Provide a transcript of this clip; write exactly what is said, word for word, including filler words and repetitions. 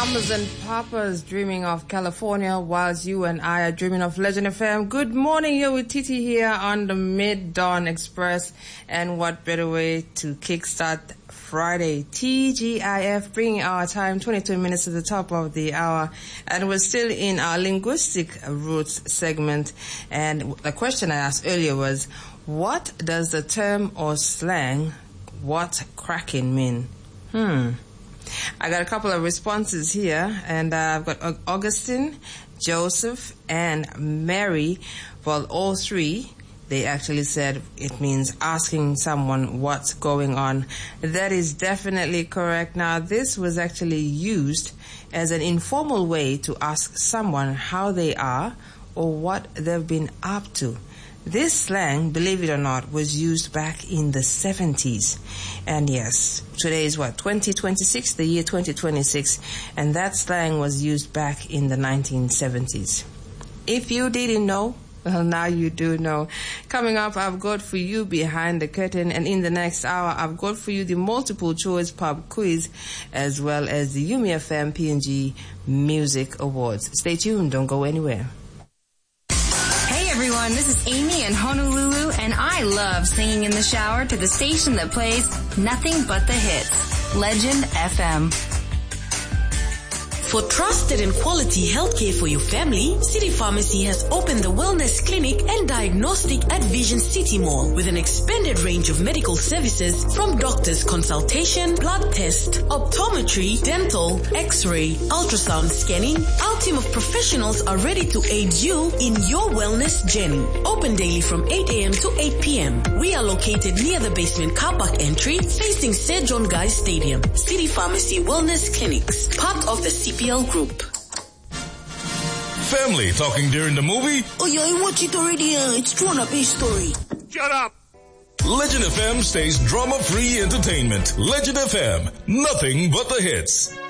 Mamas and Papas dreaming of California whilst you and I are dreaming of Legend F M. Good morning, you're with Titi here on the Mid-Dawn Express. And what better way to kickstart Friday? T G I F bringing our time twenty-two minutes to the top of the hour. And we're still in our linguistic roots segment. And the question I asked earlier was, what does the term or slang, what cracking mean? Hmm. I got a couple of responses here, and uh, I've got Augustine, Joseph, and Mary. Well, all three, they actually said it means asking someone what's going on. That is definitely correct. Now, this was actually used as an informal way to ask someone how they are or what they've been up to. This slang, believe it or not, was used back in the seventies. And yes, today is what, twenty twenty-six, the year twenty twenty-six, and that slang was used back in the nineteen seventies. If you didn't know, well, now you do know. Coming up, I've got for you Behind the Curtain, and in the next hour, I've got for you the multiple choice pub quiz, as well as the Yumi F M P N G Music Awards. Stay tuned, don't go anywhere. Everyone, this is Amy in Honolulu, and I love singing in the shower to the station that plays nothing but the hits. Legend F M. For trusted and quality healthcare for your family, City Pharmacy has opened the Wellness Clinic and Diagnostic at Vision City Mall with an expanded range of medical services from doctor's consultation, blood test, optometry, dental, x-ray, ultrasound scanning. Our team of professionals are ready to aid you in your wellness journey. Open daily from eight a.m. to eight p.m. We are located near the basement car park entry facing Sir John Guy Stadium. City Pharmacy Wellness Clinics, part of the C P L Group. Family talking during the movie? Oh yeah, I watched it already. Uh, it's Drawn Up A Story. Shut up! Legend F M stays drama-free entertainment. Legend F M, nothing but the hits.